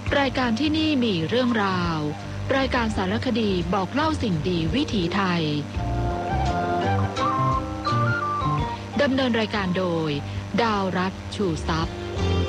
รายการที่นี่มีเรื่องราวรายการสารคดีบอกเล่าสิ่งดีวิถีไทยดำเนินรายการโดยดาวรัตน์ชูทรัพย์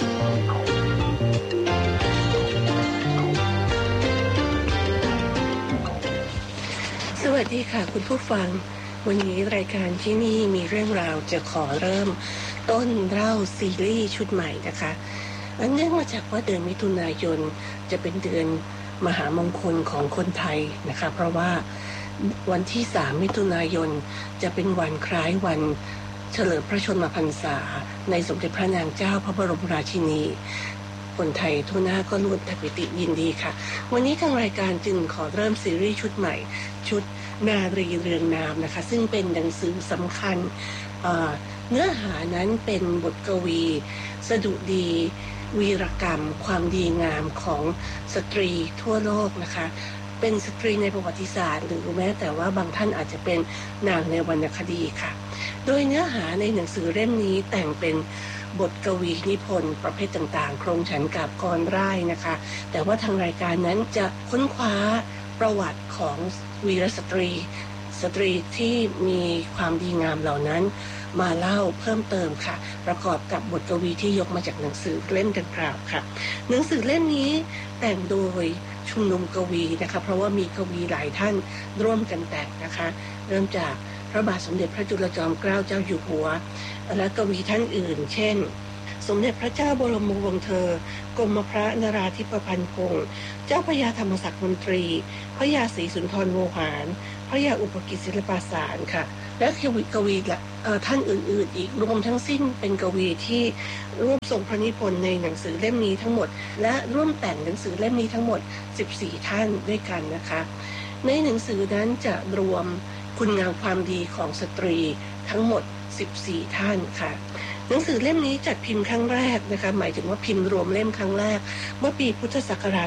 สวัสดีค่ะคุณผู้ฟังวันนี้รายการที่นี่มีเรื่องราวจะขอเริ่มต้นเล่าซีรีส์ชุดใหม่นะคะเนื่องมาจากว่าเดือนมิถุนายนจะเป็นเดือนมหามงคลของคนไทยนะคะเพราะว่าวันที่3มิถุนายนจะเป็นวันคล้ายวันเฉลิมพระชนมพรรษาในสมเด็จพระนางเจ้าพระบรมราชินีคนไทยทั่วหน้าก็ล้วนแต่ปิติยินดีค่ะวันนี้ทางรายการจึงขอเริ่มซีรีส์ชุดใหม่ชุดนารีเรืองนามนะคะซึ่งเป็นหนังสือสำคัญเนื้อหานั้นเป็นบทกวีสดุดีวีรกรรมความดีงามของสตรีทั่วโลกนะคะเป็นสตรีในประวัติศาสตร์หรือแม้แต่ว่าบางท่านอาจจะเป็นนางในวรรณคดีค่ะโดยเนื้อหาในหนังสือเล่มนี้แต่งเป็นบทกวีนิพนธ์ประเภทต่างๆโครงฉันท์กาพกรร่ายนะคะแต่ว่าทางรายการนั้นจะค้นคว้าประวัติของวีรสตรีที่มีความดีงามเหล่านั้นมาเล่าเพิ่มเติมค่ะประกอบกับบทกวีที่ยกมาจากหนังสือเล่มดังกล่าวค่ะหนังสือเล่มนี้แต่งโดยชุมนุมกวีนะคะเพราะว่ามีกวีหลายท่านร่วมกันแต่งนะคะเริ่มจากพระบาทสมเด็จพระจุลจอมเกล้าเจ้าอยู่หัวและกวีท่านอื่นเช่นสมเด็จพระเจ้าบรมวงศ์เธอกรมพระนราธิปพันธ์พงศ์เจ้าพระยาธรรมศักดิ์มนตรีพระยาศรีสุนทรโวหารพระยาอุปกิจศิลปาสารค่ะและกวีท่านอื่นๆอีกรวมทั้งสิ้นเป็นกวีที่ร่วมส่งพระนิพนธ์ในหนังสือเล่มนี้ทั้งหมดและร่วมแต่งหนังสือเล่มนี้ทั้งหมด14ท่านด้วยกันนะคะในหนังสือนั้นจะรวมคุณงามความดีของสตรีทั้งหมด14ท่านค่ะหนังสือเล่มนี้จัดพิมพ์ครั้งแรกนะคะหมายถึงว่าพิมพ์รวมเล่มครั้งแรกเมื่อปีพุทธศักราช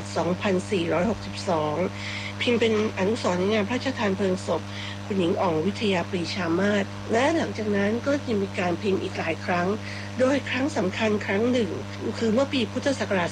2462พิมพ์เป็นอนุสรณ์ในงานพระราชทานเพลิงศพคุณหญิงอ่องวิทยาปรีชามาศและหลังจากนั้นก็จะมีการพิมพ์อีกหลายครั้งโดยครั้งสำคัญครั้งหนึ่งคือเมื่อปีพุทธศักราช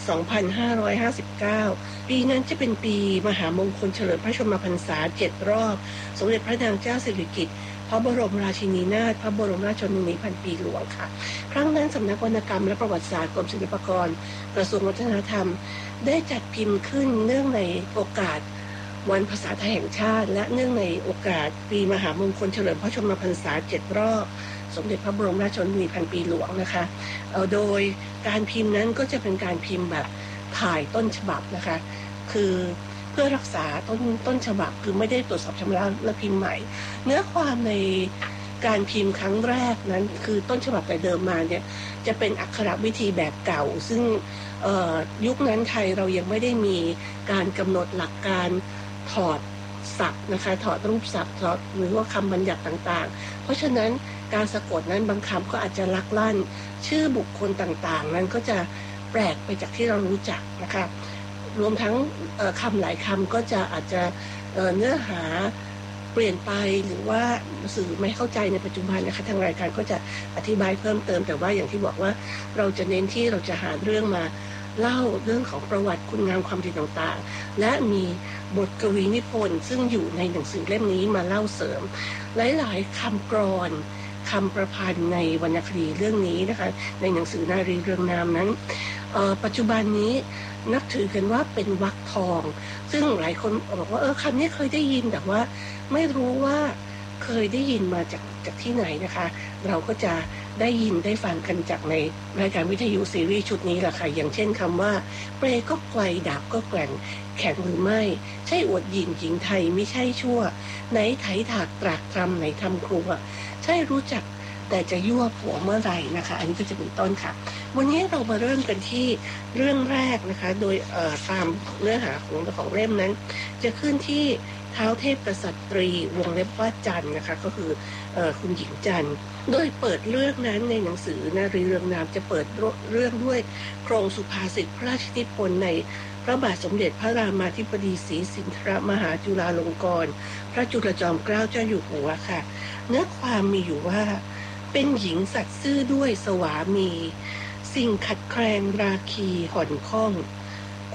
2559ปีนั้นจะเป็นปีมหามงคลเฉลิมพระชนมพรรษา7รอบสมเด็จพระนางเจ้าสิริกิติ์พระบรมราชินีนาถพระบรมราชชนนีพันปีหลวงค่ะครั้งนั้นสำนักวรรณกรรมและประวัติศาสตร์กรมศิลปากรกระทรวงวัฒนธรรมได้จัดพิมพ์ขึ้นเนื่องในโอกาสวันภาษาไทยแห่งชาติและเนื่องในโอกาสปีมหามงคลเฉลิมพระชนมพรรษา7รอบสมเด็จพระบรมราชชนนีพันปีหลวงนะคะโดยการพิมพ์นั้นก็จะเป็นการพิมพ์แบบถ่ายต้นฉบับนะคะคือเพื่อรักษาต้นฉบับคือไม่ได้ตรวจสอบชำระและพิมพ์ใหม่เนื้อความในการพิมพ์ครั้งแรกนั้นคือต้นฉบับแต่เดิมมาเนี่ยจะเป็นอักขระวิธีแบบเก่าซึ่งยุคนั้นไทยเรายังไม่ได้มีการกำหนดหลักการถอดศัพท์นะคะถอดรูปศัพท์ถอดหรือว่าคำบัญญัติต่างๆเพราะฉะนั้นการสะกดนั้นบางคำก็อาจจะลักลั่นชื่อบุคคลต่างๆนั้นก็จะแปลกไปจากที่เรารู้จักนะคะรวมทั้งคำหลายคำก็จะอาจจะเนื้อหาเปลี่ยนไปหรือว่าสื่อไม่เข้าใจในปัจจุบันนะคะทางรายการก็จะอธิบายเพิ่มเติมแต่ว่าอย่างที่บอกว่าเราจะเน้นที่เราจะหาเรื่องมาเล่าเรื่องของประวัติคุณงามความดีต่างๆและมีบทกวีนิพนธ์ซึ่งอยู่ในหนังสือเล่มนี้มาเล่าเสริมหลายๆคำกลอนคำประพันธ์ในวรรณคดีเรื่องนี้นะคะในหนังสือนารีเรืองนามนั้นปัจจุบันนี้นับถือกันว่าเป็นวรรคทองซึ่งหลายคนบอกว่าคำนี้เคยได้ยินแต่ว่าไม่รู้ว่าเคยได้ยินมาจากที่ไหนนะคะเราก็จะได้ยินได้ฟังกันจากในรายการวิทยุซีรีส์ชุดนี้แหละค่ะอย่างเช่นคำว่าเปรก็ไกลดาบก็แกร่งแข็งหรือไม่ใช่อวดหญิงหญิงไทยไม่ใช่ชั่วไหนไถถากตรากตรำไหนทำครัวใช่รู้จักแต่จะยั่วผัวเมื่อไหร่นะคะอันนี้ก็จะเป็นต้นค่ะวันนี้เรามาเริ่มกันที่เรื่องแรกนะคะโดยตามเนื้อหาของเล่มนั้นจะขึ้นที่ท้าวเทพกษัตรีวงเล็บว่าจันทร์นะคะก็คือคุณหญิงจันทร์โดยเปิดเรื่องนั้นในหนังสือนารีเรืองนามจะเปิดเรื่องด้วยโครงสุภาษิตพระราชนิพนธ์ในพระบาทสมเด็จพระรามาธิบดีศรีสินธรมหาจุฬาลงกรณ์พระจุลจอมเกล้าเจ้าอยู่หัวค่ะเนื้อความมีอยู่ว่าเป็นหญิงสัตย์ซื่อด้วยสวามีสิ่งขัดแคลงราคีห่อนข้องค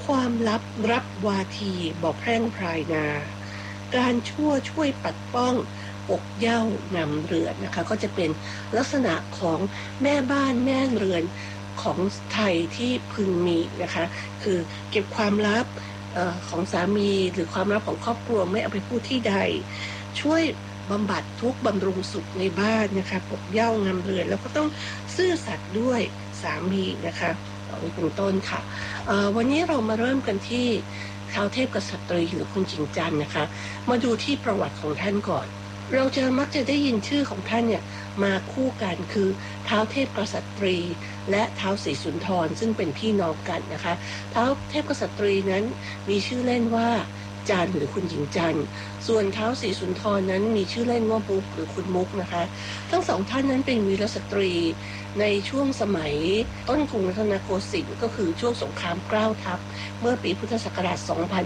ความลับรับวาทีบอกแพร่งพรายนาการชั่วช่วยปัดป้องปกเหย้านำเรือนนะคะก็จะเป็นลักษณะของแม่บ้านแม่เรือนของไทยที่พึงมีนะคะคือเก็บความลับของสามีหรือความลับของครอบครัวไม่เอาไปพูดที่ใดช่วยบำบัดทุกข์บำรุงสุขในบ้านนะคะปกเหย้านำเรือนแล้วก็ต้องซื่อสัตย์ด้วยสามีนะคะนี่เป็นต้นค่ะวันนี้เรามาเริ่มกันที่ท้าวเทพกษัตรีหรือคุณหญิงจันทร์นะคะมาดูที่ประวัติของท่านก่อนเราจะมักจะได้ยินชื่อของท่านเนี่ยมาคู่กันคือท้าวเทพกษัตรีและท้าวศรีสุนทรซึ่งเป็นพี่น้องกันนะคะท้าวเทพกษัตรีนั้นมีชื่อเล่นว่าจันทร์หรือคุณหญิงจันทร์ส่วนท้าวศรีสุนทรนั้นมีชื่อเล่นว่ามุกหรือคุณมุกนะคะทั้งสองท่านนั้นเป็นวีรสตรีในช่วงสมัยต้นกรุงรัตนโกสินทร์ก็คือช่วงสงครามเกล้าทัพเมื่อปีพุทธศักราช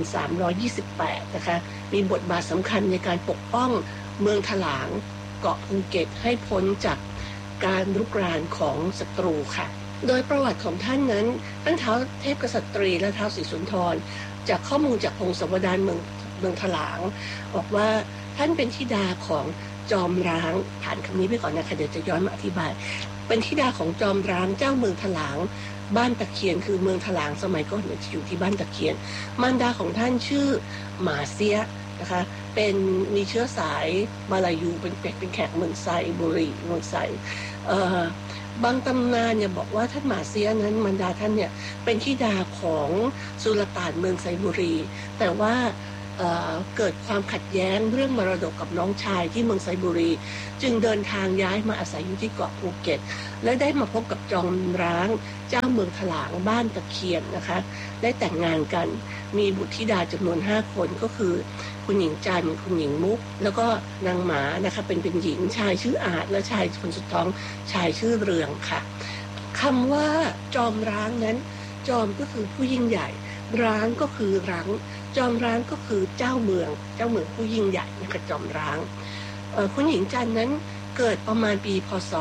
2328 นะคะมีบทบาทสำคัญในการปกป้องเมืองถลางเกาะภูเก็ตให้พ้นจากการรุกรานของศัตรูค่ะโดยประวัติของท่านนั้นทั้งท้าวเทพกษัตรีและท้าวศรีสุนทรจากข้อมูลจากพงศาวดารเมืองถลางบอกว่าท่านเป็นธิดาของจอมร้างผ่านคำนี้ไปก่อนนะคะเดี๋ยวจะย้อนมาอธิบายเป็นธิดาของจอมร้างเจ้าเมืองถลางบ้านตะเคียนคือเมืองถลางสมัยก่อนอยู่ที่บ้านตะเคียนมารดาของท่านชื่อหมาเสียนะคะเป็นมีเชื้อสายมาลายูเป็นแขกเมืองไซบุรีเมืองไซบางตำนานเนี่ยบอกว่าท่านหมาเสียนั้นมารดาท่านเนี่ยเป็นธิดาของสุลต่านเมืองไซบุรีแต่ว่าเกิดความขัดแย้งเรื่องมรดกกับน้องชายที่เมืองไซบุรีจึงเดินทางย้ายมาอาศัยอยู่ที่เกาะภูเก็ตและได้มาพบกับจอมร้างเจ้าเมืองถลางบ้านตะเคียนนะคะได้แต่งงานกันมีบุตรธิดาจำนวน5 คนก็คือคุณหญิงจันทร์คุณหญิงมุกแล้วก็นางหมานะคะเป็นหญิงชายชื่ออาจและชายคนสุดท้องชายชื่อเรืองค่ะคำว่าจอมร้างนั้นจอมก็คือผู้ยิ่งใหญ่ร้างก็คือรั้งจอมร้างก็คือเจ้าเมืองผู้ยิ่งใหญ่นะคะจอมร้างคุณหญิงจันทร์นั้นเกิดประมาณปีพศ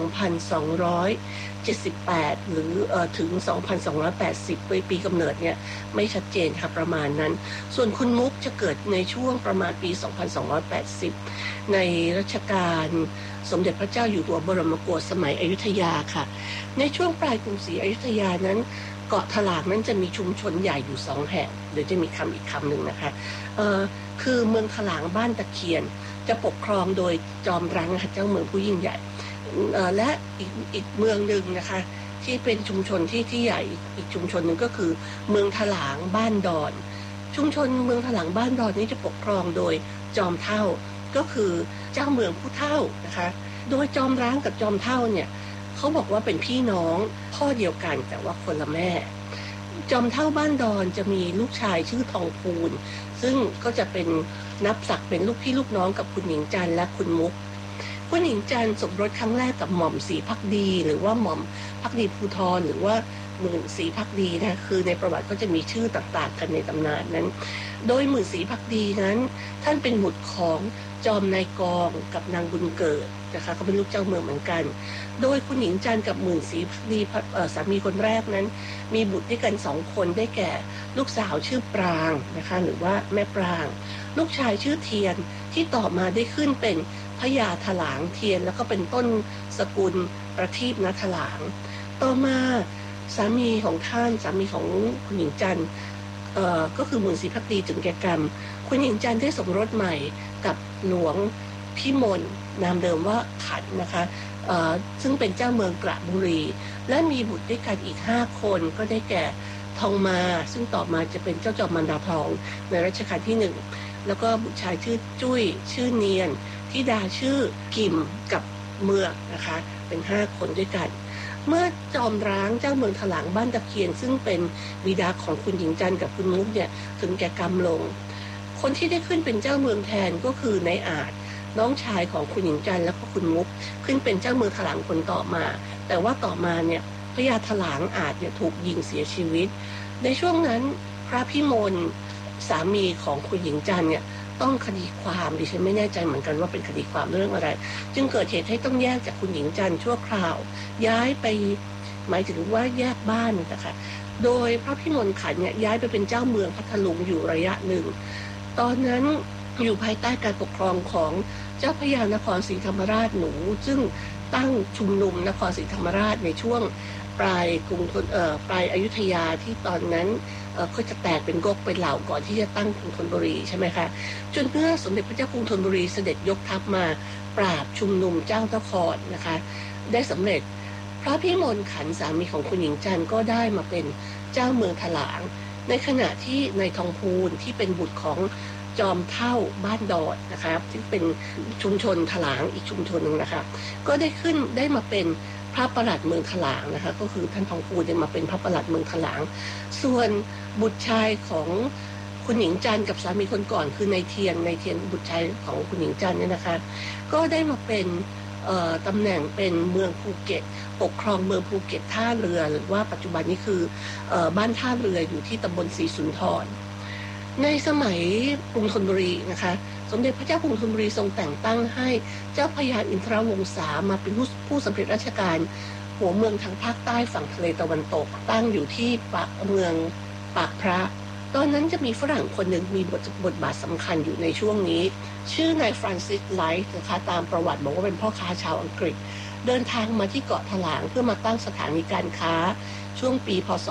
2278 หรือถึง 2280 ปีกำเนิดเนี่ยไม่ชัดเจนค่ะประมาณนั้นส่วนคุณมุกจะเกิดในช่วงประมาณปี 2280 ในรัชกาลสมเด็จพระเจ้าอยู่หัวบรมโกศสมัยอยุธยาค่ะในช่วงปลายกรุงศรีอยุธยานั้นเกาะถลางนั้นจะมีชุมชนใหญ่อยู่2 แห่งเดี๋ยวจะมีอีกคำหนึ่งนะคะคือเมืองถลางบ้านตะเคียนจะปกครองโดยจอมรังเจ้าเมืองผู้ยิ่งใหญ่และอีกเมืองหนึ่งนะคะที่เป็นชุมชนที่ใหญ่อีกชุมชนหนึ่งก็คือเมืองถลางบ้านดอนชุมชนเมืองถลางบ้านดอนนี้จะปกครองโดยจอมเฒ่าก็คือเจ้าเมืองผู้เฒ่านะคะโดยจอมร้างกับจอมเฒ่าเนี่ยเขาบอกว่าเป็นพี่น้องพ่อเดียวกันแต่ว่าคนละแม่จอมเฒ่าบ้านดอนจะมีลูกชายชื่อทองพูนซึ่งก็จะเป็นนับศักดิ์เป็นลูกพี่ลูกน้องกับคุณหญิงจันทร์และคุณมุกคุณหญิงจันทร์สมรสครั้งแรกกับหม่อมศรีภักดีหรือว่าหม่อมภักดีภูธรหรือว่าหมื่นศรีภักดีนะคือในประวัติก็จะมีชื่อต่างๆกันในตำนานนั้นโดยหมื่นศรีภักดีนั้นท่านเป็นบุตรของจอมนายกองกับนางบุญเกิดนะคะเขาเป็นลูกเจ้าเมืองเหมือนกันโดยคุณหญิงจันทร์กับหมื่นศรีภักดีสามีคนแรกนั้นมีบุตรด้วยกัน2 คนได้แก่ลูกสาวชื่อปรางนะคะหรือว่าแม่ปรางลูกชายชื่อเทียนที่ต่อมาได้ขึ้นเป็นพญาถลางเทียนแล้วก็เป็นต้นสกุลประทีปณถลางต่อมาสามีของท่านสามีของคุณหญิงจันทร์ก็คือหมื่นศรีภักดีถึงแก่กรรมคุณหญิงจันทร์ได้สมรสใหม่กับหลวงพิมลนามเดิมว่าขันนะคะซึ่งเป็นเจ้าเมืองกระบุรีและมีบุตรด้วยกันอีก5 คนก็ได้แก่ทองมาซึ่งต่อมาจะเป็นเจ้าจอมมันดาทองในรัชกาลที่1แล้วก็บุตรชายชื่อจุ้ยชื่อเนียนธิดาชื่อกิมกับเมืองนะคะเป็น5 คนด้วยกันเมื่อจอมร้างเจ้าเมืองถลางบ้านตะเคียนซึ่งเป็นบิดาของคุณหญิงจันทร์กับคุณมุกเนี่ยถึงแก่กรรมลงคนที่ได้ขึ้นเป็นเจ้าเมืองแทนก็คือนายอาจน้องชายของคุณหญิงจันทร์แล้วก็คุณมุกขึ้นเป็นเจ้าเมืองถลางคนต่อมาแต่ว่าต่อมาเนี่ยพญาถลางอาจเนี่ยถูกยิงเสียชีวิตในช่วงนั้นพระพิมลสามีของคุณหญิงจันทร์เนี่ยต้องคดีความดิฉันไม่แน่ใจเหมือนกันว่าเป็นคดีความเรื่องอะไรจึงเกิดเหตุให้ต้องแยกจากคุณหญิงจันทร์ชั่วคราวย้ายไปหมายถึงว่าแยกบ้านนะคะโดยพระพิมลขันธ์เนี่ยย้ายไปเป็นเจ้าเมืองพัทลุงอยู่ระยะหนึ่งตอนนั้นอยู่ภายใต้การปกครองของเจ้าพระยานครศรีธรรมราชหนูซึ่งตั้งชุมนุมนครศรีธรรมราชในช่วงปลายปลายอยุธยาที่ตอนนั้นก็จะแตกเป็นก๊กเป็นเหล่าก่อนที่จะตั้งกรุงธนบุรีใช่ไหมคะจนเมื่อสมเด็จพระเจ้ากรุงธนบุรีเสด็จยกทัพมาปราบชุมนุมเจ้านครนะคะได้สำเร็จพระพิมลขันธ์สามีของคุณหญิงจันทร์ก็ได้มาเป็นเจ้าเมืองถลางในขณะที่ในทองพูนที่เป็นบุตรของจอมเท่าบ้านดอดนะคะที่เป็นชุมชนถลางอีกชุมชนหนึ่งนะคะก็ได้มาเป็นพระประหลัดเมืองถลางนะคะก็คือท่านทองพูนได้มาเป็นพระประหลัดเมืองถลางส่วนบุตรชายของคุณหญิงจันทร์กับสามีคนก่อนคือนายเทียนบุตรชายของคุณหญิงจันทร์เนี่ยนะคะก็ได้มาเป็นตำแหน่งเป็นเมืองภูเก็ตปกครองเมืองภูเก็ตท่าเรือหรือว่าปัจจุบันนี้คือบ้านท่าเรืออยู่ที่ตำบลศรีสุนทรในสมัยกรุงธนบุรีนะคะสมเด็จพระเจ้ากรุงธนบุรีทรงแต่งตั้งให้เจ้าพระยาอินทรวงศามาเป็นผู้สำเร็จราชการหัวเมืองทางภาคใต้ฝั่งทะเลตะวันตกตั้งอยู่ที่เมืองปากพระตอนนั้นจะมีฝรั่งคนหนึ่งมีบทบาทสำคัญอยู่ในช่วงนี้ชื่อนายฟรานซิสไลท์นะคะตามประวัติบอกว่าเป็นพ่อค้าชาวอังกฤษเดินทางมาที่เกาะถลางเพื่อมาตั้งสถานีการค้าช่วงปีพ.ศ.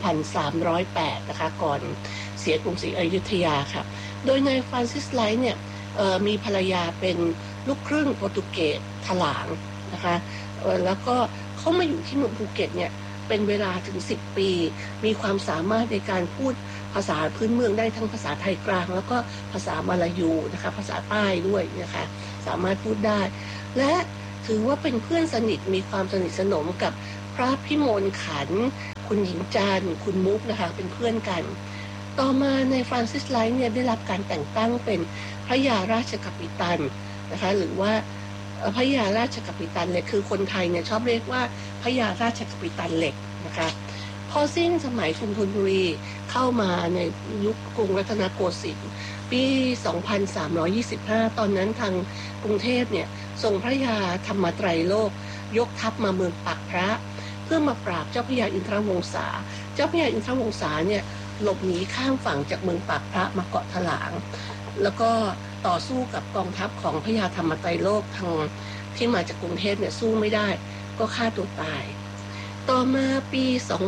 2308นะคะก่อนเสียกรุงศรีอยุธยาค่ะโดยนายฟรานซิสไลท์เนี่ยมีภรรยาเป็นลูกครึ่งโปรตุเกสถลางนะคะแล้วก็เขามาอยู่ที่เมืองภูเก็ตเนี่ยเป็นเวลาถึง10 ปีมีความสามารถในการพูดภาษาพื้นเมืองได้ทั้งภาษาไทยกลางแล้วก็ภาษามาลายูนะคะภาษาใต้ด้วยนะคะสามารถพูดได้และถือว่าเป็นเพื่อนสนิทมีความสนิทสนมกับพระพิมลขันธ์คุณหญิงจันทร์คุณมุกนะคะเป็นเพื่อนกันต่อมาในฟรานซิสไลท์เนี่ยได้รับการแต่งตั้งเป็นพระยาราชกัปตันนะคะหรือว่าพระยาราชกัปตันเนี่ยคือคนไทยเนี่ยชอบเรียกว่าพระยาราชกัปตันเหล็กนะคะพอสิ้นสมัยกรุงธนบุรีเข้ามาในยุคกรุงรัตนโกสินทร์ปี 2325 ตอนนั้นทางกรุงเทพเนี่ยส่งพระยาธรรมไตรโลกยกทัพมาเมืองปากพระเพื่อมาปราบเจ้าพระยาอินทรวงศาเจ้าพระยาอินทรวงศาเนี่ยหลบหนีข้ามฝั่งจากเมืองปากพระมาเกาะถลางแล้วก็ต่อสู้กับกองทัพของพระยาธรรมไตรโลกทางที่มาจากกรุงเทพเนี่ยสู้ไม่ได้ก็ฆ่าตัวตายต่อมาปี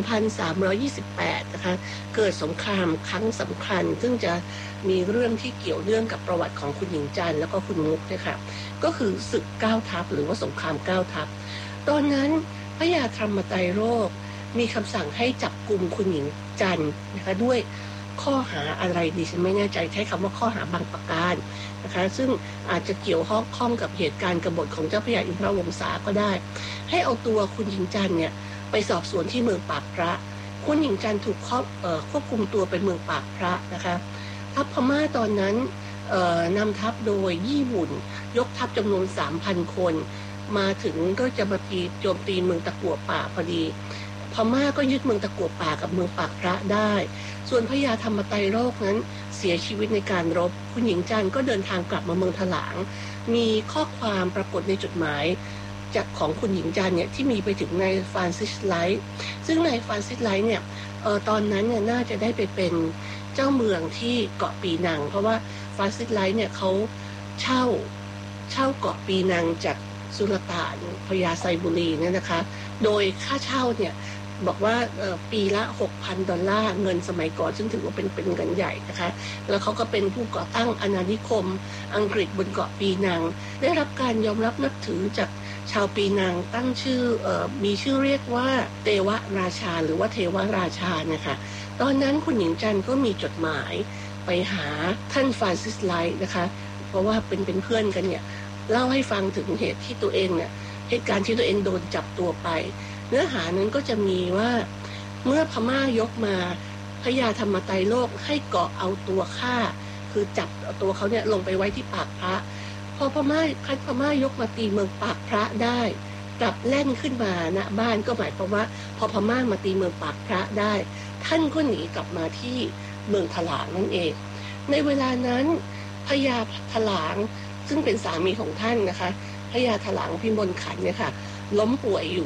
2328 นะคะเกิดสงครามครั้งสำคัญซึ่งจะมีเรื่องที่เกี่ยวเนื่องกับประวัติของคุณหญิงจันทร์แล้วก็คุณมุกนะคะก็คือศึก9 ทัพหรือว่าสงคราม9 ทัพตอนนั้นพระยาธรรมไตรโลกมีคำสั่งให้จับกุมคุณหญิงจันทร์นะคะด้วยข้อหาอะไรดิฉันไม่แน่ใจใช้คำว่าข้อหาบางประการนะคะซึ่งอาจจะเกี่ยวข้องกับเหตุการณ์กบฏของเจ้าพระยาอินทรวงศาก็ได้ให้เอาตัวคุณหญิงจันทร์เนี่ยไปสอบสวนที่เมืองปากพระคุณหญิงจันทร์ถูกควบคุมตัวไปเมืองปากพระนะคะทัพพม่าตอนนั้นนำทัพโดยยี่หวุ่นยกทัพจำนวน 3,000 คนมาถึงก็จะมาโจมตีเมืองตะกั่วป่าพอดีพม่าก็ยึดเมืองตะกั่วป่ากับเมืองปากพระได้ส่วนพระยาธรรมไตรโลกนั้นเสียชีวิตในการรบคุณหญิงจันทร์ก็เดินทางกลับมาเมืองถลางมีข้อความปรากฏในจดหมายจากของคุณหญิงจันทร์เนี่ยที่มีไปถึงนายฟรานซิสไลท์ซึ่งนายฟรานซิสไลท์เนี่ยตอนนั้นเนี่ยน่าจะได้ไปเป็นเจ้าเมืองที่เกาะปีนังเพราะว่าฟรานซิสไลท์เนี่ยเขาเช่าเกาะปีนังจากสุลต่านพญาไซบุรีเนี่ยนะคะโดยค่าเช่าเนี่ยบอกว่าปีละ $6,000 เงินสมัยก่อนซึ่งถือว่าเป็นเงินใหญ่นะคะแล้วเขาก็เป็นผู้ก่อตั้งอาณานิคมอังกฤษบนเกาะปีนังได้รับการยอมรับนับถือจากชาวปีนังตั้งชื่อมีชื่อเรียกว่าเทวราชาหรือว่าเทวราชานะคะตอนนั้นคุณหญิงจันทร์ก็มีจดหมายไปหาท่านฟรานซิสไลท์นะคะเพราะว่าเป็นเพื่อนกันเนี่ยเล่าให้ฟังถึงเหตุที่ตัวเองเนี่ยเหตุการณ์ที่ตัวเองโดนจับตัวไปเนื้อหานั้นก็จะมีว่าเมื่อพม่ายกมาพระยาธรรมไตรโลกให้เกาะเอาตัวฆ่าคือจับเอาตัวเขาเนี่ยลงไปไว้ที่ปากพระพอพม่ายกมาตีเมืองปากพระได้กลับแล่นขึ้นมาณบ้านก็หมายความว่าพอพม่ามาตีเมืองปากพระได้ท่านก็หนีกลับมาที่เมืองถลางนั่นเองในเวลานั้นพญาถลางซึ่งเป็นสามีของท่านนะคะพญาถลางพิมลขันธ์เนี่ยค่ะล้มป่วยอยู่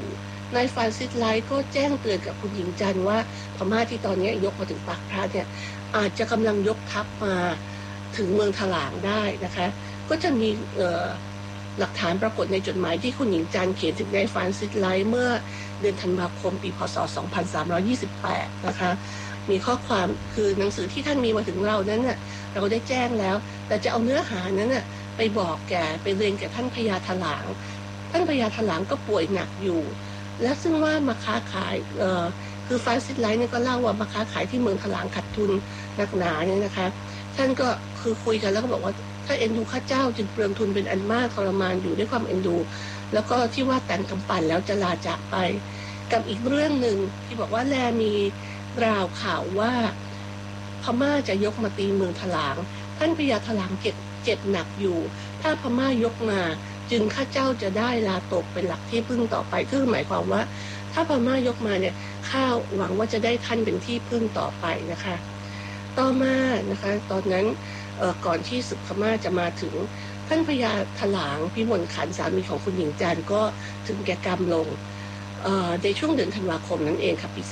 นายฟรานซิสไลท์ก็แจ้งเตือนกับคุณหญิงจันทร์ว่าพม่าที่ตอนนี้ยกมาถึงปากพระเนี่ยอาจจะกำลังยกทัพมาถึงเมืองถลางได้นะคะก็จะมีหลักฐานปรากฏในจดหมายที่คุณหญิงจันทร์เขียนถึงนายฟรานซิสไลท์เมื่อเดือนธันวาคมปีพ.ศ. 2328นะคะมีข้อความคือหนังสือที่ท่านมีมาถึงเรานั้นน่ะเราได้แจ้งแล้วแต่จะเอาเนื้อหานั้นน่ะไปบอกไปเรียนแก่ท่านพญาถลางท่านพญาถลางก็ป่วยหนักอยู่และซึ่งว่ามาค้าขายคือฟรานซิสไลท์เนี่ยก็เล่าว่ามาค้าขายที่เมืองถลางขาดทุนหนักหนาเนี่ยนะคะท่านก็คือคุยกันแล้วก็บอกว่าถ้าเอ็นดูข้าเจ้าจึงเปลืองทุนเป็นอันมากทรมานอยู่ด้วยความเอ็นดูแล้วก็ที่ว่าแต่งกำปั่นแล้วจะลาจากไปกับอีกเรื่องหนึ่งที่บอกว่าแลมีราวข่าวว่าพม่าจะยกมาตีเมืองถลางท่านพญาถลางเจ็บหนักอยู่ถ้าพม่ายกมาจึงข้าเจ้าจะได้ลาตกเป็นหลักที่พึ่งต่อไปคือหมายความว่าถ้าพม่ายกมาเนี่ยข้าหวังว่าจะได้ท่านเป็นที่พึ่งต่อไปนะคะต่อมานะคะตอนนั้นก่อนที่ศึกพม่าจะมาถึงท่านพญาถลางพิมลขันธ์สามีของคุณหญิงจันทร์ก็ถึงแก่กรรมลงในช่วงเดือนธันวาคมนั่นเองค่ะปี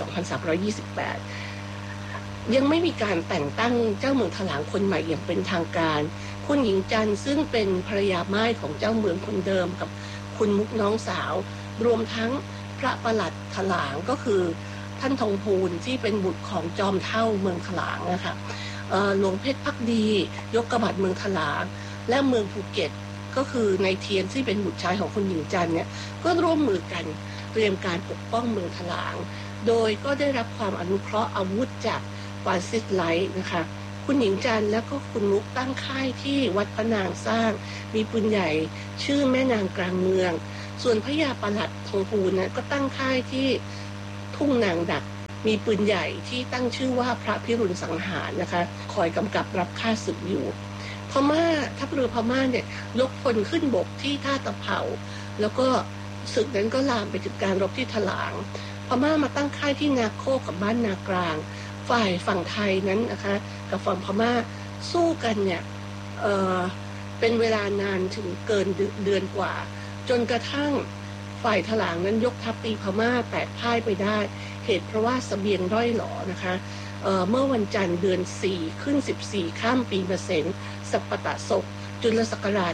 2328ยังไม่มีการแต่งตั้งเจ้าเมืองถลางคนใหม่อย่างเป็นทางการคุณหญิงจันทร์ซึ่งเป็นภรรยาม่ายของเจ้าเมืองคนเดิมกับคุณมุกน้องสาวรวมทั้งพระประหลัดถลางก็คือท่านทองพูนที่เป็นบุตรของจอมเท่าเมืองถลางนะคะหลวงเพชรภักดียกกบฏเมืองถลางและเมืองภูเก็ตก็คือในเทียนที่เป็นบุตรชายของคุณหญิงจันทร์เนี่ยก็ร่วมมือกันเตรียมการปกป้องเมืองถลางโดยก็ได้รับความอนุเคราะห์อาวุธจากฟรานซิสไลท์นะคะคุณหญิงจันทร์และก็คุณมุกตั้งค่ายที่วัดพระนางสร้างมีปืนใหญ่ชื่อแม่นางกลางเมืองส่วนพระยาประหลัดทองพูนนะก็ตั้งค่ายที่ทุ่งนางดักมีปืนใหญ่ที่ตั้งชื่อว่าพระพิรุณสังหารนะคะคอยกำกับรับค่าศึกอยู่พม่าทัพเรือพม่าเนี่ยยกพลขึ้นบกที่ท่าตะเภาแล้วก็ศึกนั้นก็ลามไปถึงการรบที่ถลางพม่ามาตั้งค่ายที่นาโคกับบ้านนากลางฝ่ายฝั่งไทยนั้นนะคะกับฝั่งพม่าสู้กันเนี่ยเป็นเวลานานถึงเกินเดือนกว่าจนกระทั่งฝ่ายถลางนั้นยกทัพตีพม่าแตกพ่ายไปได้เหตุเพราะว่าเสบียงร่อยหรอนะคะเมื่อวันจันทร์เดือน4ขึ้น14ข้ามปีมะเสงสัปปะตะศกจุลศักราช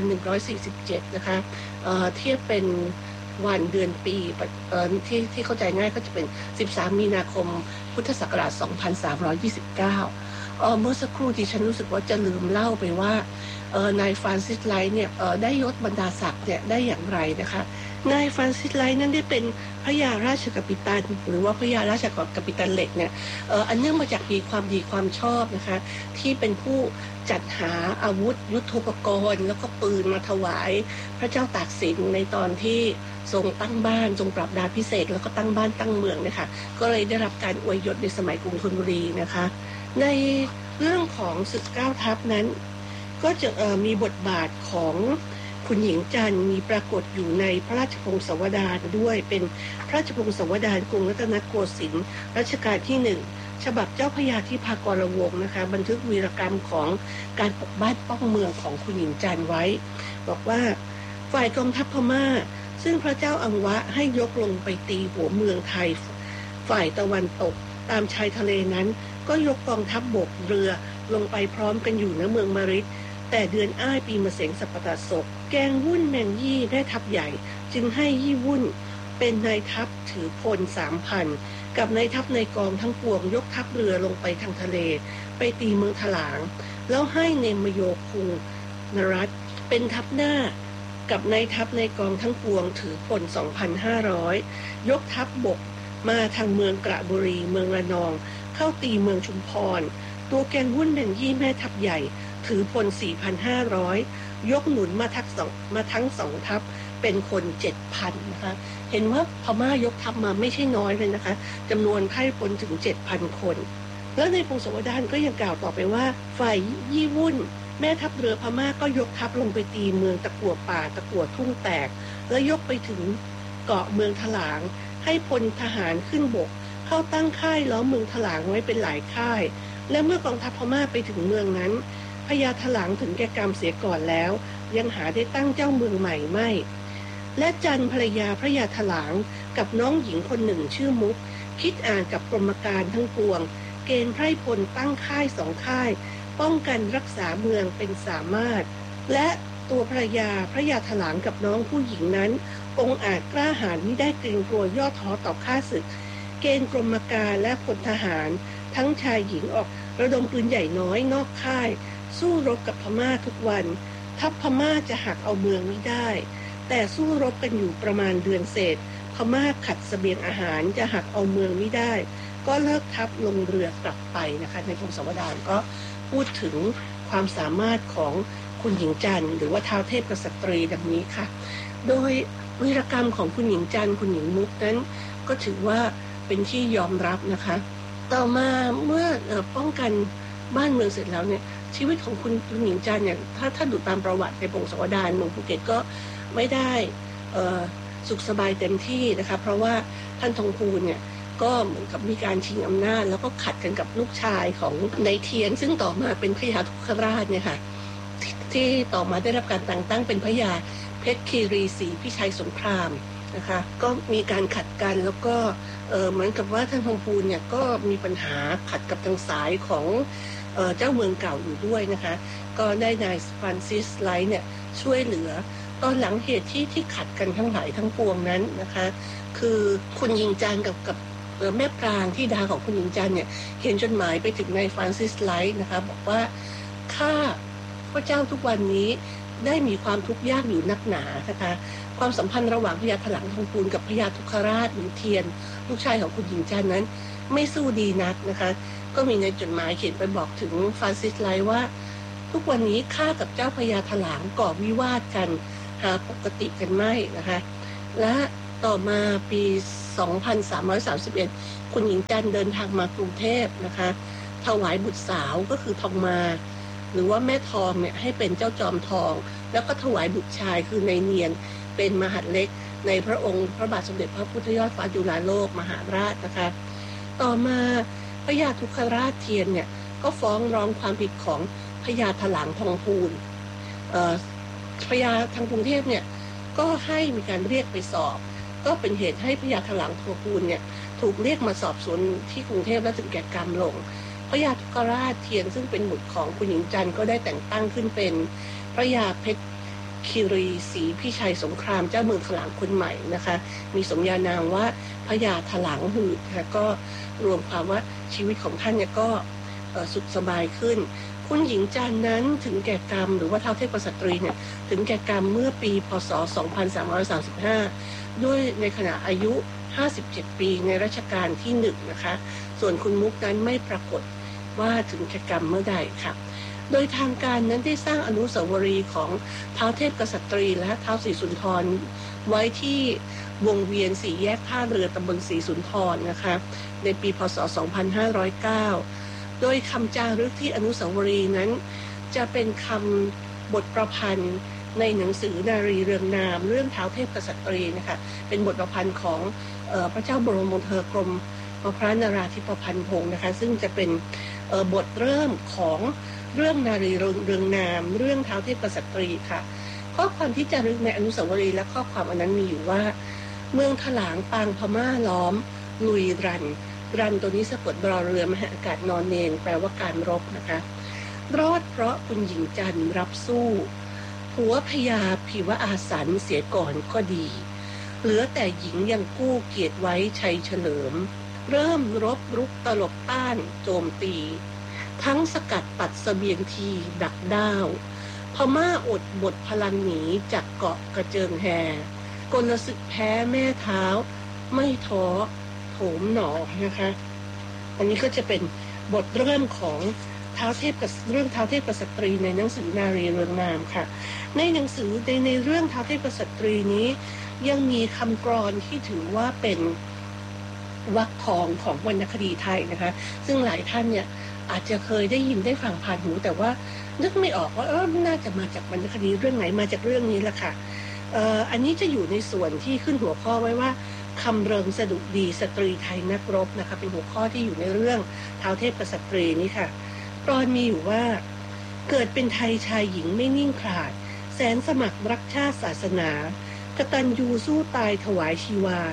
1147นะคะเทียบเป็นวันเดือนปีที่เข้าใจง่ายก็จะเป็น13มีนาคมพุทธศักราช2329เมื่อสักครู่ที่ฉันรู้สึกว่าจะลืมเล่าไปว่านายฟรานซิสไลท์เนี่ยได้ยศบรรดาศักดิ์เนี่ยได้อย่างไรนะคะนายฟรานซิสไลท์นั้นได้เป็นพระยาราชกัปตันหรือว่าพระยาราชกัปตันเหล็กเนี่ยอันเนื่องมาจากมีความดีความชอบนะคะที่เป็นผู้จัดหาอาวุธยุทโธปกรณ์แล้วก็ปืนมาถวายพระเจ้าตากสินในตอนที่ทรงตั้งบ้านทรงปรับดาพิเศษแล้วก็ตั้งบ้านตั้งเมืองนะคะก็เลยได้รับการอวยยศในสมัยกรุงธนบุรีนะคะในเรื่องของศึกเก้าทัพนั้นก็จะมีบทบาทของคุณหญิงจันทร์มีปรากฏอยู่ในพระราชพงศาวดารด้วยเป็นพระราชพงศาวดารกรุงรัตนโกสินทร์รัชกาลที่1ฉบับเจ้าพระยาธิพากรวงศ์นะคะบันทึกวีรกรรมของการปกบ้านป้องเมืองของคุณหญิงจันทร์ไว้บอกว่าฝ่ายกองทัพพม่าซึ่งพระเจ้าอังวะให้ยกลงไปตีหัวเมืองไทยฝ่ายตะวันตกตามชายทะเลนั้นก็ยกกองทัพบกเรือลงไปพร้อมกันอยู่ณเมืองมาริดแต่เดือนอ้ายปีมะเสงสัปปะศกแกงวุ่นแมงยี่ได้ทัพใหญ่จึงให้ยี่วุ่นเป็นนายทัพถือพล 3,000 กับนายทัพในกองทั้งปวงยกทัพเรือลงไปทางทะเลไปตีเมืองถลางแล้วให้เนมโยคุงนรัตเป็นทัพหน้ากับนายทัพในกองทั้งปวงถือพล 2,500 ยกทัพบกมาทางเมืองกระบุรีเมืองระนองเข้าตีเมืองชุมพรตัวแกงวุ่นแมงยี่แม่ทัพใหญ่ถือพล 4,500 ยกหนุนมาทั้งสองทัพเป็นคน 7,000 นะคะเห็นว่าพม่ายกทัพมาไม่ใช่น้อยเลยนะคะจำนวนไพร่พลถึง 7,000 คนแล้วในพงศาวดารก็ยังกล่าวต่อไปว่าฝ่ายยี่วุ่นแม่ทัพเรือพม่าก็ยกทัพลงไปตีเมืองตะกั่วป่าตะกั่วทุ่งแตกและยกไปถึงเกาะเมืองถลางให้พลทหารขึ้นบกเข้าตั้งค่ายล้อมเมืองถลางไว้เป็นหลายค่ายและเมื่อกองทัพพม่าไปถึงเมืองนั้นพญาถลางถึงแก่กรรมเสียก่อนแล้วยังหาได้ตั้งเจ้าเมืองใหม่ไม่และจันภรรยาพระยาถลางกับน้องหญิงคนหนึ่งชื่อมุกคิดอ่านกับกรมการทั้งปวงเกณฑ์ไพร่พลตั้งค่าย2 ค่ายป้องกันรักษาเมืองเป็นสามารถและตัวพระยาถลางกับน้องผู้หญิงนั้นองอาจกล้าหาญมิได้เกรงกลัวย่อท้อต่อข้าศึกเกณฑ์กรมการและพลทหารทั้งชายหญิงออกระดมปืนใหญ่น้อยนอกค่ายสู้รบกับพม่าทุกวันทัพพม่าจะหักเอาเมืองไม่ได้แต่สู้รบกันอยู่ประมาณเดือนเศษพม่าขัดเสบียงอาหารจะหักเอาเมืองไม่ได้ก็เลิกทัพลงเรือกลับไปนะคะในพงศาวดารก็พูดถึงความสามารถของคุณหญิงจันทร์หรือว่าท้าวเทพกษัตรีดังนี้ค่ะโดยวีรกรรมของคุณหญิงจันทร์คุณหญิงมุกนั้นก็ถือว่าเป็นที่ยอมรับนะคะต่อมาเมื่อป้องกันบ้านเมืองเสร็จแล้วเนี่ยชีวิตของคุณหญิงจันทร์เนี่ยถ้าดูตามประวัติในพงศาวดารเมืองภูเก็ตก็ไม่ได้สุขสบายเต็มที่นะคะเพราะว่าท่านทองพูนเนี่ยก็เหมือนกับมีการชิงอำนาจแล้วก็ขัดกันกับลูกชายของนายเทียนซึ่งต่อมาเป็นพระยาทุกขราชเนี่ยค่ะที่ต่อมาได้รับการแต่งตั้งเป็นพระยาเพชรคีรีศรีพิชัยสงครามนะคะก็มีการขัดกันแล้วก็เหมือนกับว่าท่านทองพูนเนี่ยก็มีปัญหาขัดกับทางสายของเจ้าเมืองเก่าอยู่ด้วยนะคะก็ได้นายฟรานซิสไลท์เนี่ยช่วยเหลือตอนหลังเหตุที่ขัดกันทั้งหลายทั้งปวงนั้นนะคะคือคุณหญิงจันทร์กับแม่ปรางที่ดาของคุณหญิงจันทร์เนี่ยเขียนจดหมายไปถึงนายฟรานซิสไลท์นะคะบอกว่าข้าพระเจ้าทุกวันนี้ได้มีความทุกข์ยากอยู่นักหนานะคะความสัมพันธ์ระหว่างพญาถลังทองพูนกับพญาทุกขราชหรือเทียนลูกชายของคุณหญิงจันทร์นั้นไม่สู้ดีนักนะคะก็มีในจดหมายเขียนไปบอกถึงฟรานซิสไลท์ว่าทุกวันนี้ข้ากับเจ้าพญาถลังก่อวิวาทกันหาปกติกันไม่นะคะและต่อมาปี 2331 คุณหญิงจันทร์เดินทางมากรุงเทพนะคะถวายบุตรสาวก็คือทองมาหรือว่าแม่ทองเนี่ยให้เป็นเจ้าจอมทองแล้วก็ถวายบุตรชายคือนายเนียนเป็นมหัดเล็กในพระองค์พระบาทสมเด็จพระพุทธยอดฟ้าจุฬาโลกมหาราชนะคะต่อมาพระยาทุกขราชเทียนเนี่ยก็ฟ้องร้องความผิดของพญาถลางทองพูนพญาทางกรุงเทพเนี่ยก็ให้มีการเรียกไปสอบก็เป็นเหตุให้พญาถลางทองพูนเนี่ยถูกเรียกมาสอบสวนที่กรุงเทพและถึงแก่กรรมลงพระยาทุกขราชเทียนซึ่งเป็นบุตรของคุณหญิงจันทร์ก็ได้แต่งตั้งขึ้นเป็นพระยาเพชรคีรีศรีพิชัยสงครามเจ้าเมืองถลางคนใหม่นะคะมีสมญานามว่าพระยาถลางหืดค่ะก็รวมความว่าชีวิตของท่านเนี่ยก็สุขสบายขึ้นคุณหญิงจันทร์นั้นถึงแก่กรรมหรือว่าท้าวเทพกษัตรีเนี่ยถึงแก่กรรมเมื่อปีพ.ศ. 2335ด้วยในขณะอายุ57 ปีในรัชกาลที่1นะคะส่วนคุณมุกนั้นไม่ปรากฏว่าถึงแก่กรรมเมื่อใดค่ะโดยทางการนั้นได้สร้างอนุสาวรีย์ของท้าวเทพกษัตรีและท้าวศรีสุนทรไว้ที่วงเวียน4 แยกท่าเรือตำบลศรีสุนทรนะคะในปีพ.ศ. 2509โดยคำจารึกที่อนุสาวรีย์นั้นจะเป็นคำบทประพันธ์ในหนังสือนารีเรืองนามเรื่องท้าวเทพกษัตรีนะคะเป็นบทประพันธ์ของพระเจ้าบรมวงศ์เธอกรมพระนราธิปพันธ์พงศ์นะคะซึ่งจะเป็นบทเริ่มของเรื่องนารีเรืองนามเรื่องท้าวเทพกษัตรีค่ะข้อความที่จารึกในอนุสาวรีย์และข้อความอันนั้นมีอยู่ว่าเมืองถลางปางพม่าล้อมลุยรันตัวนี้สะกดรอเรือมหาอากาศนอนเนนแปลว่าการรบนะคะรอดเพราะคุณหญิงจันทร์รับสู้หัวพญาภิวอาสันเสียก่อนก็ดีเหลือแต่หญิงยังกู้เกียรติไว้ชัยเฉลิมเริ่มรบรุกตลบต้านโจมตีทั้งสกัดปัดเสบียงทีดักด้าวพม่าอดบทพลังหนีจากเกาะกระเจิงแฮกลศึกแพ้แม่เท้าไม่ท้อโถมหนอนะคะอันนี้ก็จะเป็นบทเริ่มของท้าวเทพกับเรื่องท้าวเทพกษัตรีในหนังสือนารีเรืองนามค่ะในหนังสือในเรื่องท้าวเทพกษัตรีนี้ยังมีคำกลอนที่ถือว่าเป็นวรรคทองของวรรณคดีไทยนะคะซึ่งหลายท่านเนี่ยอาจจะเคยได้ยินได้ฟังผ่านหูแต่ว่านึกไม่ออกว่าน่าจะมาจากวรรณคดีเรื่องไหนมาจากเรื่องนี้แหละค่ะอันนี้จะอยู่ในส่วนที่ขึ้นหัวข้อไว้ว่าคำเริงสดุดีสตรีไทยนักรบนะคะเป็นหัวข้อที่อยู่ในเรื่องท้าวเทพกษัตรีนี้ค่ะกลอนมีอยู่ว่าเกิดเป็นไทยชายหญิงไม่นิ่งขลาดแสนสมัครรักชาติศาสนากตัญญูสู้ตายถวายชีวา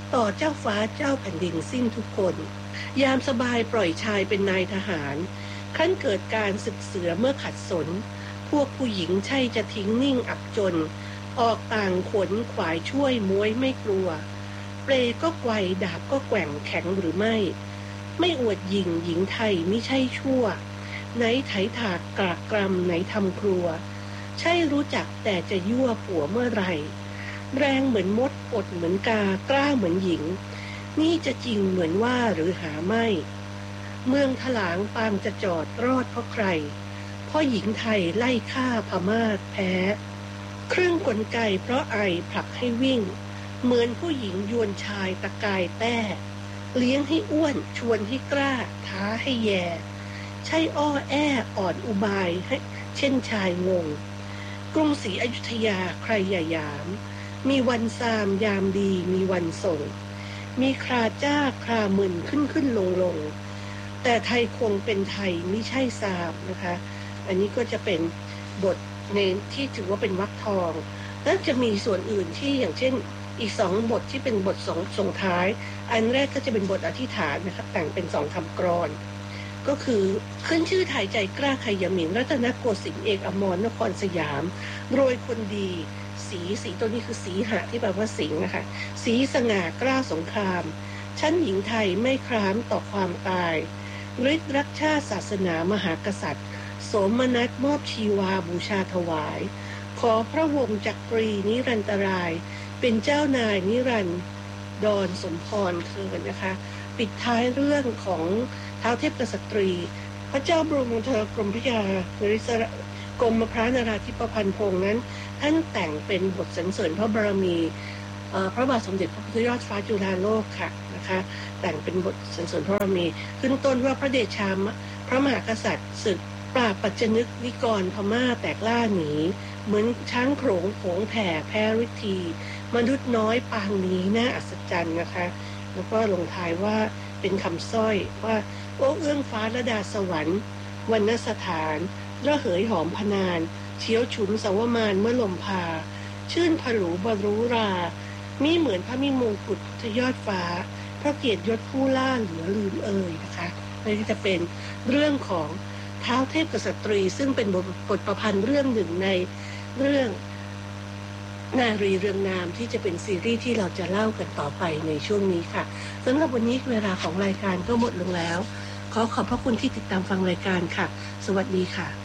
ต่อเจ้าฟ้าเจ้าแผ่นดินสิ้นทุกคนยามสบายปล่อยชายเป็นนายทหารขั้นเกิดการศึกเสือเมื่อขัดสนพวกผู้หญิงใช่จะทิ้งนิ่งอับจนออกต่างขนขวายช่วยม้วยไม่กลัวเปลก็ไกวดาบก็แกว่งแข็งหรือไม่อวดหญิงหญิงไทยมิใช่ชั่วไหนไถถากกรากกรำไหนทำครัวใช่รู้จักแต่จะยั่วผัวเมื่อไรแรงเหมือนมดอดเหมือนกากล้าเหมือนหญิงนี่จะจริงเหมือนว่าหรือหาไม่เมืองถลางปางจะจอดรอดเพราะใครเพราะหญิงไทยไล่ฆ่าพม่าแพ้เครื่องกลไกเพราะไอผลักให้วิ่งเหมือนผู้หญิงยวนชายตะกายแต้เลี้ยงให้อ้วนชวนให้กล้าท้าให้แย่ใช่อ้อแออ่อนอุบายให้เช่นชายงงกรุงศรีอยุธยาใครอย่าหยามมีวันซามยามดีมีวันส่งมีคราจ้าครามึนขึ้นลงแต่ไทยคงเป็นไทยไม่ใช่ซามนะคะอันนี้ก็จะเป็นบทในที่ถือว่าเป็นวรรคทองแล้วจะมีส่วนอื่นที่อย่างเช่นอีก2 บทที่เป็นบทส่งท้ายอันแรกก็จะเป็นบทอธิษฐานนะครับแต่งเป็น2 คำกลอนก็คือขึ้นชื่อไทยใจกล้าขยมินรัตนโกสินทร์เอกอมรนครสยามโรยคนดีสีตัวนี้คือสีหะที่แปลว่าสิงห์นะคะสีสง่ากล้าสงครามชั้นหญิงไทยไม่คร้ามต่อความตายฤทธิ์รักชาติศาสนามหากษัตริย์โสมนัสมอบชีวาบูชาถวายขอพระวงศ์จักรีนิรันตรายเป็นเจ้านายนิรันดรสมพรเคินนะคะปิดท้ายเรื่องของท้าวเทพกษัตรีพระเจ้าบรมเธอกรมพระยานริศกรมพระนราธิปพันธ์พงษ์นั้นท่านแต่งเป็นบทสรรเสริญพระบารมีพระบาทสมเด็จพระพุทธยอดฟ้าจุฬาโลกค่ะนะคะแต่งเป็นบทสรรเสริญพระบารมีขึ้นต้นว่าพระเดชาพระมหากษัตริย์ศึกปราบปัจจนึกนิกรพม่าแตกล่าหนีเหมือนช้างโขลงโผงแผ่แพ้ฤทธีมนุษย์น้อยปางนี้น่าอัศจรรย์นะคะแล้วก็ลงท้ายว่าเป็นคำสร้อยว่าโอ้เอื้องฟ้าระดาสวรรค์วรรณสถานระเหยหอมพนานเชียวฉุนสวมานเมื่อลมพาชื่นผลูบรูรามีเหมือนพระมิมงกุฎพุทธยอดฟ้าพระเกียรติยศผู้ล่าเหลือลืมนะคะนี่จะเป็นเรื่องของท้าวเทพกษัตรีซึ่งเป็นบทประพันธ์เรื่องหนึ่งในเรื่องนารีเรืองนามที่จะเป็นซีรีส์ที่เราจะเล่ากันต่อไปในช่วงนี้ค่ะสำหรับวันนี้เวลาของรายการก็หมดลงแล้วขอขอบพระคุณที่ติดตามฟังรายการค่ะสวัสดีค่ะ